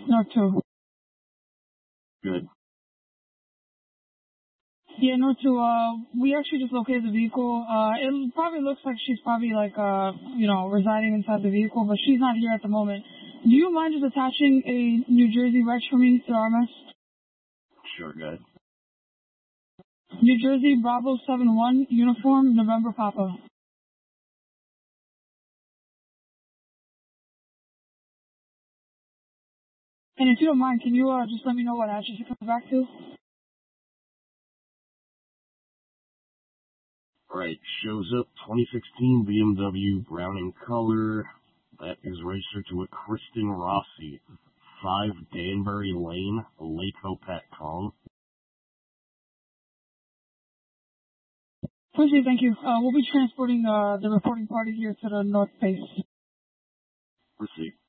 North 2. Good. Yeah, North 2, we actually just located the vehicle. It probably looks like she's probably residing inside the vehicle, but she's not here at the moment. Do you mind just attaching a New Jersey reg for me to the RMS? Sure, good. New Jersey Bravo 71, uniform, November Papa. And if you don't mind, can you just let me know what address it comes back to? Right, shows up 2016 BMW, brown in color. That is registered to a Kristen Rossi, 5 Danbury Lane, Lake Hopet, Kong. Appreciate it, thank you. We'll be transporting the reporting party here to the north base. Proceed.